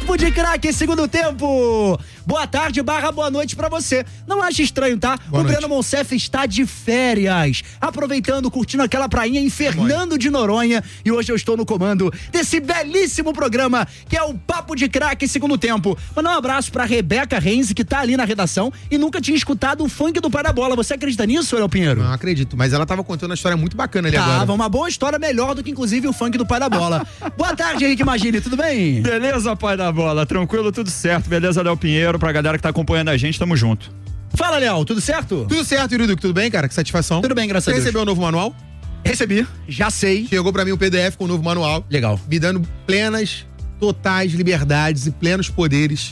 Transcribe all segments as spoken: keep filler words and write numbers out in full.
Papo de Craque, segundo tempo. Boa tarde barra boa noite pra você. Não ache estranho, tá? Boa o noite. Breno Monsef está de férias, aproveitando, curtindo aquela prainha em Fernando de Noronha. E hoje eu estou no comando desse belíssimo programa, que é o Papo de Craque, segundo tempo. Mandar um abraço pra Rebeca Renzi, que tá ali na redação e nunca tinha escutado o funk do Pai da Bola. Você acredita nisso, Léo Pinheiro? Não acredito, mas ela tava contando uma história muito bacana ali Tava, agora. uma boa história, melhor do que inclusive o funk do Pai da Bola. Boa tarde, Henrique Magini, tudo bem? Beleza, Pai da Bola, tranquilo, tudo certo. Beleza, Léo Pinheiro, pra galera que tá acompanhando a gente, tamo junto. Fala, Léo, tudo certo? Tudo certo, Iriduque, tudo bem, cara? Que satisfação. Tudo bem, graças Você a Deus. recebeu o novo manual? Recebi, já sei. Chegou pra mim o P D F com o novo manual. Legal. Me dando plenas, totais liberdades e plenos poderes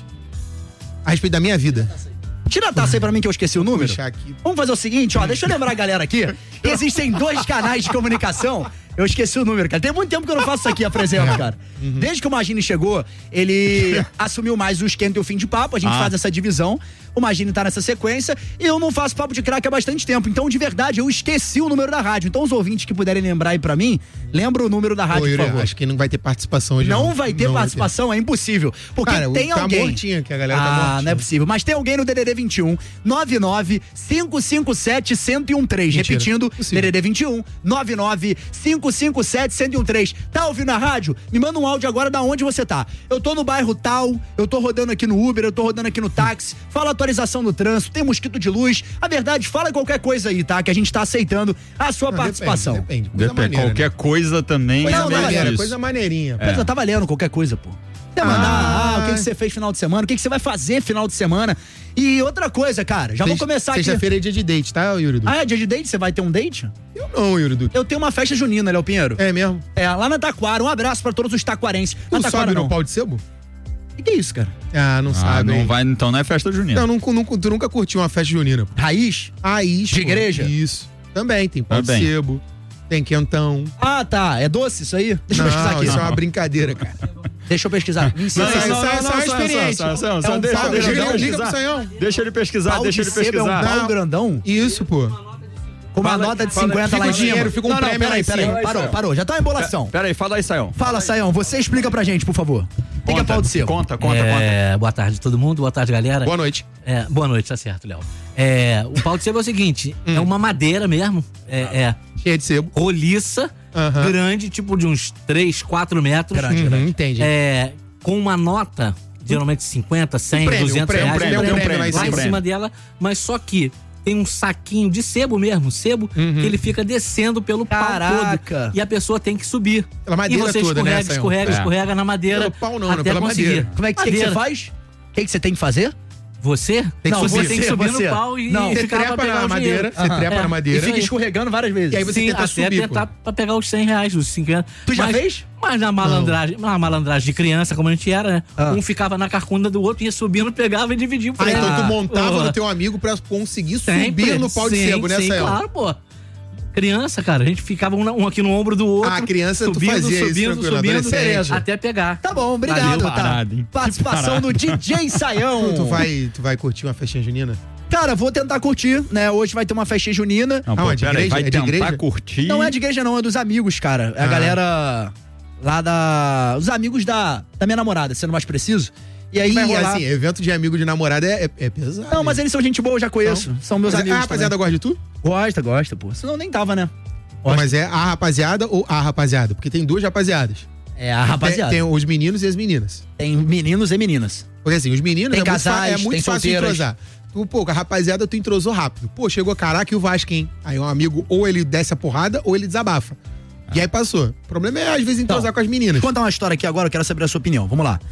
a respeito da minha vida. Tira a taça aí pra mim que eu esqueci o número. Puxar aqui. Vamos fazer o seguinte, ó, deixa eu lembrar a galera aqui que existem dois canais de comunicação. Eu esqueci o número, cara. Tem muito tempo que eu não faço isso aqui, apresento, cara. Desde que o Magini chegou, ele assumiu mais o esquenta e o fim de papo. A gente Ah. faz essa divisão. O Magini tá nessa sequência. E eu não faço papo de craque há bastante tempo. Então, de verdade, eu esqueci o número da rádio. Então, os ouvintes que puderem lembrar aí pra mim, lembra o número da rádio, Ô, Yuri, por favor. acho que não vai ter participação hoje. Não vai ter Não participação, é impossível. Porque Cara, tem tá alguém. mortinha, que a galera ah, tá mortinha. não é possível. Mas tem alguém no D D D vinte e um, nove nove cinco cinco sete, um zero um três. Mentira. Repetindo, Possível. D D D vinte e um, nove nove cinco cinco sete, um zero um três. Tá ouvindo a rádio? Me manda um áudio agora da onde você tá. Eu tô no bairro tal, eu tô rodando aqui no Uber, eu tô rodando aqui no táxi. Fala atualização do trânsito, tem mosquito de luz. A verdade, fala qualquer coisa aí, tá? Que a gente tá aceitando a sua Não, participação. Depende, depende. Coisa Depende, maneira, qualquer né? coisa também. Coisa Não, não, maneira, galera, coisa maneirinha. Coisa tá valendo, qualquer coisa, pô. Você mandar, ah, Ah. o que, que você fez final de semana, o que, que você vai fazer final de semana. E outra coisa, cara, já vou Sex- começar aqui. Sexta-feira é dia de date, tá, Yuri? Ah, é dia de date? Você vai ter um date? Eu não, Yuri Duque. Eu tenho uma festa junina, Léo Pinheiro. É mesmo? É, lá na Taquara. Um abraço pra todos os taquarenses. Na Tu Taquara sobe não. no pau de sebo? O que é isso, cara? Ah, não Ah, sabe. não hein? vai, então não é festa junina. Não, nunca, nunca, tu nunca curtiu uma festa junina. Pô. Raiz? Raiz, De pô. igreja? Isso. Também, tem pau Também. de sebo, tem quentão. Ah, tá. É doce isso aí? Deixa eu Não, pesquisar aqui. isso é uma brincadeira, cara. Deixa eu pesquisar. Me ensina Não, aí. isso é- isso é uma experiência. Só, só, só, É um deixa, pau- deixa, liga- ele liga pesquisar. pro Sanhão. Deixa ele pesquisar, Pau deixa de ele sebo é um pesquisar. pau Não. grandão? Isso, pô. Com uma Fala- nota de fala- cinquenta lá fica em o dinheiro, cima. fica um não, não, prêmio lá peraí, em peraí. cima. Parou, parou. Já tá uma embolação. Pera aí, fala aí, Sayão. Fala, Sayão. Você explica pra gente, por favor. O que que é pau de sebo? Conta, conta, conta. É, boa tarde todo mundo, boa tarde galera. Boa noite. É, boa noite, tá certo, Léo. É, o pau de sebo é o seguinte, é uma madeira mesmo, é, é Cheia de sebo. roliça, Aham. grande, tipo de uns três, quatro metros. Grande, Uhum, grande. entendi. É, com uma nota, geralmente cinquenta, cem, prêmio, um duzentos prêmio, reais. um prêmio, tem um prêmio lá em lá em cima. cima dela, mas só que tem um saquinho de sebo mesmo, sebo, Uhum. que ele fica descendo pelo pau Caraca. todo. E a pessoa tem que subir. Pela madeira e você toda, né, escorrega, Sayão? escorrega, É. escorrega na madeira. Pelo pau não, né? até Pela conseguir. madeira. Como é que, que, que você Madeira. faz? O que, que você tem que fazer? Você? Tem que não, subir. você tem que subir Você. no pau e, Não. e Você ficar pra trepa pegar na o madeira, dinheiro. você trepa É. na E madeira. fica escorregando várias vezes. E aí você Sim, tenta até subir, apertar pô. pra pegar os cem reais, os cinquenta. Tu já mas, fez? Mas na malandragem, na malandragem de criança, como a gente era, né? Ah. Um ficava na carcunda do outro, ia subindo, pegava e dividia o Ah, prêmio. então tu Ah, montava porra. no teu amigo pra conseguir Sempre. subir no pau de Sim, sebo, né, sim, Sayão? claro, pô. Criança, cara, a gente ficava um, na- um aqui no ombro do outro. Ah, criança, tu subindo, fazia isso, subindo, tranquilo, subindo, adolescente. até pegar. Tá bom, obrigado, Valeu, tá? parado, hein? Participação Que do D J Sayão. Tu vai, tu vai curtir uma festinha junina? Cara, vou tentar curtir, né? Hoje vai ter uma festinha junina. Não, Ah, pô, é de pera aí, igreja? vai É de tentar igreja? curtir. Não é de igreja, não, é dos amigos, cara. É a Ah. galera lá da. Os amigos da, da minha namorada, sendo mais preciso. E aí, E vai rolar... assim, evento de amigo de namorada é, é, é pesado. Não, mas eles são gente boa, eu já conheço. São meus Mas amigos. A rapaziada também. gosta de tu? Gosta, gosta, pô. Senão nem tava, né? Mas é a rapaziada ou a rapaziada? Porque tem duas rapaziadas. É a rapaziada. Tem, Tem, tem os meninos e as meninas. meninos e meninas. Porque assim, os meninos Tem é muito, fa- casais, é muito tem fácil solteiras. entrosar. Tu, pô, com a rapaziada tu entrosou rápido. Pô, chegou, caraca, e o Vasco, hein? Aí um amigo, ou ele desce a porrada, ou ele desabafa. E aí passou. O problema é, às vezes, entrosar Então, com as meninas. Vou contar uma história aqui agora, eu quero saber a sua opinião. Vamos lá.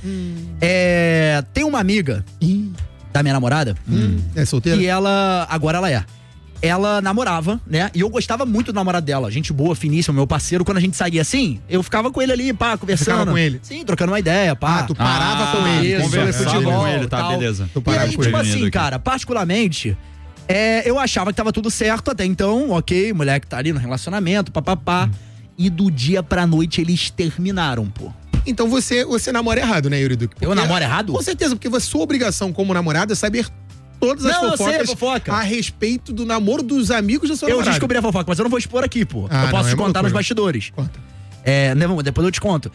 É, tem uma amiga Ih, da minha namorada hum, é solteira? que ela, agora ela é. Ela namorava, né? E eu gostava muito do namorado dela. Gente boa, finíssima, meu parceiro. Quando a gente saía assim, eu ficava com ele ali, pá, conversando. Ficava com ele? Sim, trocando uma ideia, pá. Ah, tu parava com ele. isso, Conversava futebol, com ele, tá, tal. beleza. Tu E parava aí, com tipo ele. assim, aqui. cara, particularmente, é, eu achava que tava tudo certo até então, ok, mulher que tá ali no relacionamento, papapá. E do dia pra noite eles terminaram, pô. Então você, você namora errado, né, Yuri Duque? Eu Porque- namoro errado? Com certeza, porque a sua obrigação como namorada é saber todas as Não, eu sei, fofocas é fofoca. a respeito do namoro dos amigos da sua Eu namorada. descobri a fofoca, mas eu não vou expor aqui, pô. Ah, eu posso não, é te contar loucura. nos bastidores. Conta. É, né, vamos- depois eu te conto.